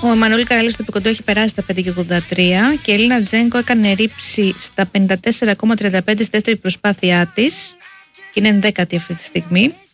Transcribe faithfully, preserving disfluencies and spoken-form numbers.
Ο Εμμανουήλ Καράλης στο επικοντό έχει περάσει τα πέντε κόμμα ογδόντα τρία και η Ελίνα Τζένκο έκανε ρήψη στα πενήντα τέσσερα κόμμα τριάντα πέντε στη δεύτερη προσπάθειά της και είναι ενδέκατη αυτή τη στιγμή.